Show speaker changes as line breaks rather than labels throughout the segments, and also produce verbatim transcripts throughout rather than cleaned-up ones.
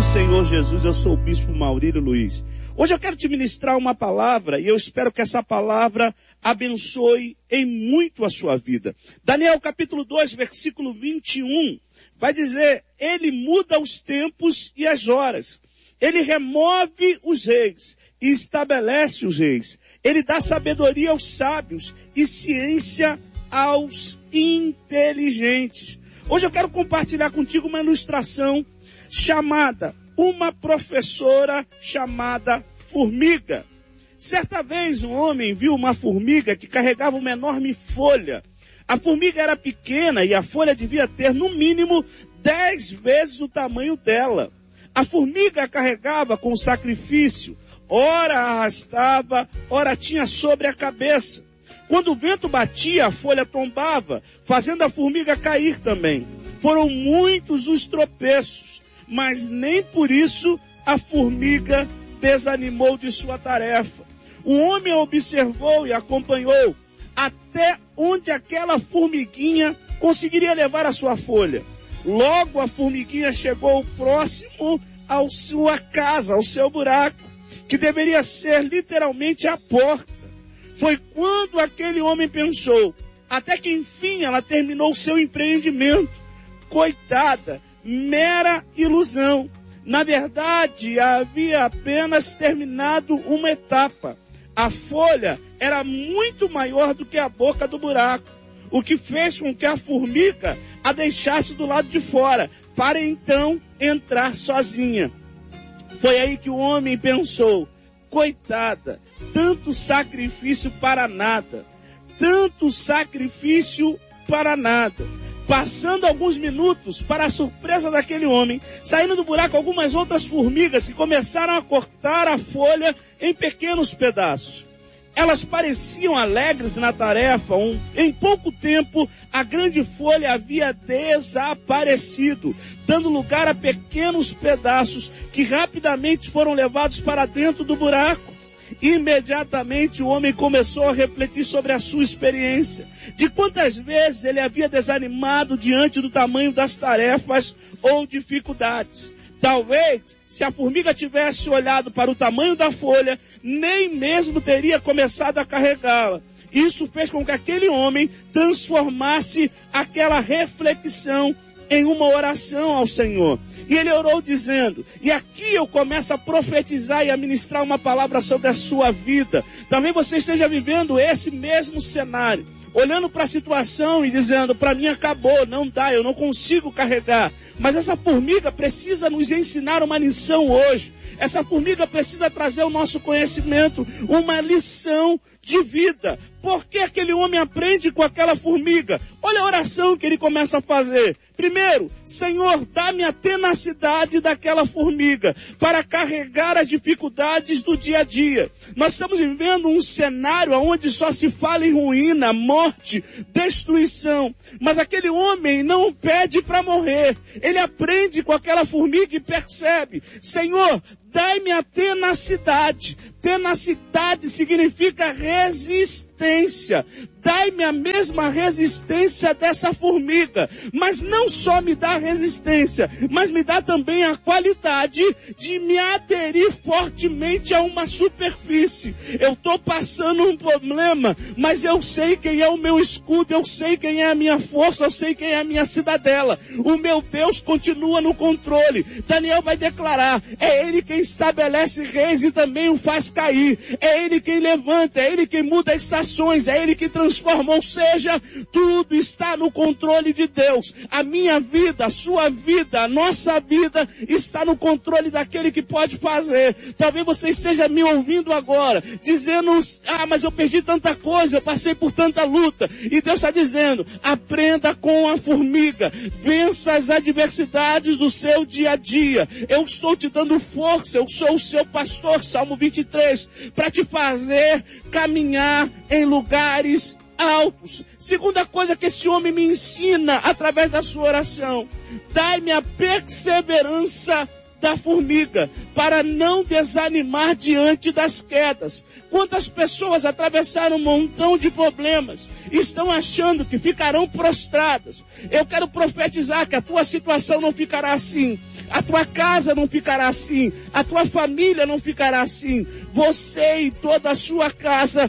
do Senhor Jesus. Eu sou o Bispo Maurílio Luiz. Hoje eu quero te ministrar uma palavra e eu espero que essa palavra abençoe em muito a sua vida. Daniel capítulo dois, versículo vinte e um, vai dizer: ele muda os tempos e as horas. Ele remove os reis e estabelece os reis. Ele dá sabedoria aos sábios e ciência aos inteligentes. Hoje eu quero compartilhar contigo uma ilustração chamada Uma Professora Chamada Formiga. Certa vez um homem viu uma formiga que carregava uma enorme folha. A formiga era pequena e a folha devia ter no mínimo dez vezes o tamanho dela. A formiga a carregava com sacrifício, ora a arrastava, ora tinha sobre a cabeça. Quando o vento batia, a folha tombava, fazendo a formiga cair também. Foram muitos os tropeços, mas nem por isso a formiga desanimou de sua tarefa. O homem a observou e acompanhou até onde aquela formiguinha conseguiria levar a sua folha. Logo a formiguinha chegou próximo à sua casa, ao seu buraco, que deveria ser literalmente a porta. Foi quando aquele homem pensou, até que enfim ela terminou o seu empreendimento. Coitada, mera ilusão. Na verdade, havia apenas terminado uma etapa. A folha era muito maior do que a boca do buraco, o que fez com que a formiga a deixasse do lado de fora, para então entrar sozinha. Foi aí que o homem pensou, coitada, tanto sacrifício para nada, tanto sacrifício para nada. Passando alguns minutos, para a surpresa daquele homem, saindo do buraco algumas outras formigas que começaram a cortar a folha em pequenos pedaços. Elas pareciam alegres na tarefa. Um, em pouco tempo, a grande folha havia desaparecido, dando lugar a pequenos pedaços que rapidamente foram levados para dentro do buraco. Imediatamente o homem começou a refletir sobre a sua experiência, de quantas vezes ele havia desanimado diante do tamanho das tarefas ou dificuldades. Talvez, se a formiga tivesse olhado para o tamanho da folha, nem mesmo teria começado a carregá-la. Isso fez com que aquele homem transformasse aquela reflexão em uma oração ao Senhor. E ele orou dizendo, e aqui eu começo a profetizar e a ministrar uma palavra sobre a sua vida. Talvez você esteja vivendo esse mesmo cenário, olhando para a situação e dizendo, para mim acabou, não dá, eu não consigo carregar. Mas essa formiga precisa nos ensinar uma lição hoje. Essa formiga precisa trazer ao nosso conhecimento uma lição de vida. Por que aquele homem aprende com aquela formiga? Olha a oração que ele começa a fazer. Primeiro, Senhor, dá-me a tenacidade daquela formiga para carregar as dificuldades do dia a dia. Nós estamos vivendo um cenário onde só se fala em ruína, morte, destruição. Mas aquele homem não pede para morrer. Ele aprende com aquela formiga e percebe, Senhor, dai-me a tenacidade. Tenacidade significa resistência. Dai-me a mesma resistência dessa formiga. Mas não só me dá resistência, mas me dá também a qualidade de me aderir fortemente a uma superfície. Eu estou passando um problema, mas eu sei quem é o meu escudo, eu sei quem é a minha força, eu sei quem é a minha cidadela. O meu Deus continua no controle. Daniel vai declarar, é Ele quem estabelece reis e também o faz cair. É Ele quem levanta, é Ele quem muda as estações, é Ele que transforma. Ou seja, tudo está no controle de Deus. A minha vida, a sua vida, a nossa vida está no controle daquele que pode fazer. Talvez você esteja me ouvindo agora, dizendo, ah, mas eu perdi tanta coisa, eu passei por tanta luta. E Deus está dizendo, aprenda com a formiga, vença as adversidades do seu dia a dia. Eu estou te dando força, eu sou o seu pastor, Salmo vinte e três, para te fazer caminhar em lugares altos. Segunda coisa que esse homem me ensina através da sua oração, dai-me a perseverança da formiga, para não desanimar diante das quedas. Quantas pessoas atravessaram um montão de problemas, estão achando que ficarão prostradas. Eu quero profetizar que a tua situação não ficará assim, a tua casa não ficará assim, a tua família não ficará assim. Você e toda a sua casa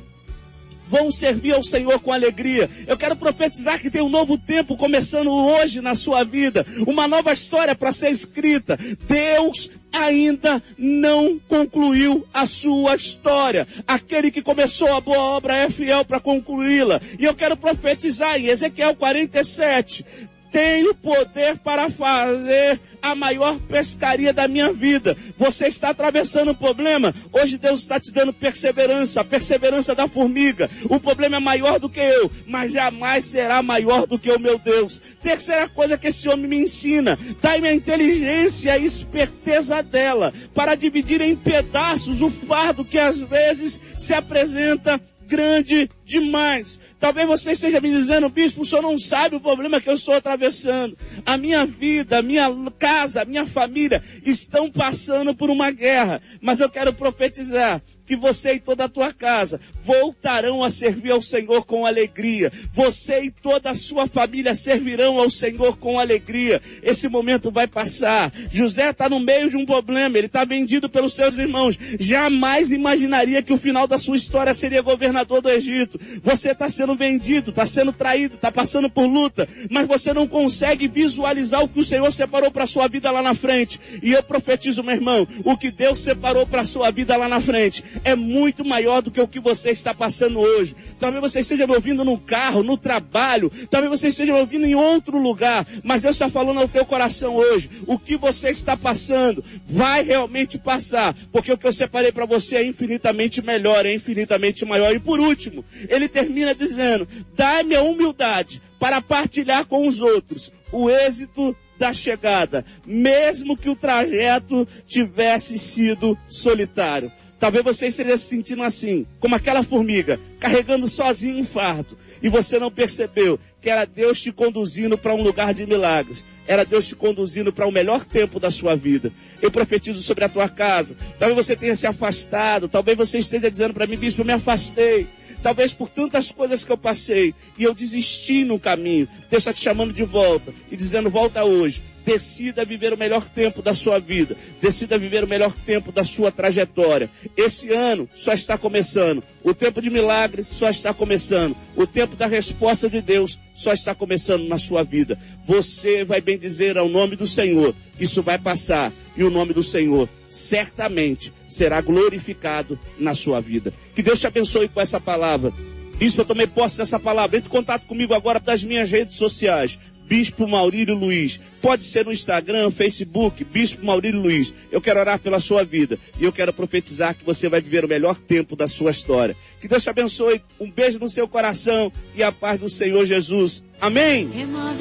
vão servir ao Senhor com alegria. Eu quero profetizar que tem um novo tempo começando hoje na sua vida, uma nova história para ser escrita. Deus ainda não concluiu a sua história. Aquele que começou a boa obra é fiel para concluí-la. E eu quero profetizar em Ezequiel quarenta e sete. Tenho poder para fazer a maior pescaria da minha vida. Você está atravessando um problema? Hoje Deus está te dando perseverança, a perseverança da formiga. O problema é maior do que eu, mas jamais será maior do que o meu Deus. Terceira coisa que esse homem me ensina: dai-me a inteligência e esperteza dela, para dividir em pedaços o fardo que às vezes se apresenta grande demais. Talvez você esteja me dizendo: bispo, o senhor não sabe o problema que eu estou atravessando. A minha vida, a minha casa, a minha família estão passando por uma guerra. Mas eu quero profetizar que você e toda a tua casa voltarão a servir ao Senhor com alegria. Você e toda a sua família servirão ao Senhor com alegria. Esse momento vai passar. José está no meio de um problema, ele está vendido pelos seus irmãos. Jamais imaginaria que o final da sua história seria governador do Egito. Você está sendo vendido, está sendo traído, está passando por luta, mas você não consegue visualizar o que o Senhor separou para a sua vida lá na frente. E eu profetizo, meu irmão, o que Deus separou para a sua vida lá na frente é muito maior do que o que você está passando hoje. Talvez você esteja me ouvindo no carro, no trabalho, talvez você esteja me ouvindo em outro lugar, mas Deus está falando ao teu coração hoje: o que você está passando vai realmente passar, porque o que eu separei para você é infinitamente melhor, é infinitamente maior. E por último, ele termina dizendo: dai-me a humildade para partilhar com os outros o êxito da chegada, mesmo que o trajeto tivesse sido solitário. Talvez você esteja se sentindo assim, como aquela formiga, carregando sozinho um fardo, e você não percebeu que era Deus te conduzindo para um lugar de milagres. Era Deus te conduzindo para o melhor tempo da sua vida. Eu profetizo sobre a tua casa. Talvez você tenha se afastado, talvez você esteja dizendo para mim: bispo, eu me afastei. Talvez por tantas coisas que eu passei e eu desisti no caminho. Deus está te chamando de volta e dizendo: volta hoje. Decida viver o melhor tempo da sua vida. Decida viver o melhor tempo da sua trajetória. Esse ano só está começando. O tempo de milagres só está começando. O tempo da resposta de Deus só está começando na sua vida. Você vai bendizer ao nome do Senhor. Isso vai passar. E o nome do Senhor certamente será glorificado na sua vida. Que Deus te abençoe com essa palavra. Bispo, eu tomei posse dessa palavra. Entre em contato comigo agora das minhas redes sociais. Bispo Maurílio Luiz. Pode ser no Instagram, Facebook, Bispo Maurílio Luiz. Eu quero orar pela sua vida. E eu quero profetizar que você vai viver o melhor tempo da sua história. Que Deus te abençoe. Um beijo no seu coração e a paz do Senhor Jesus. Amém.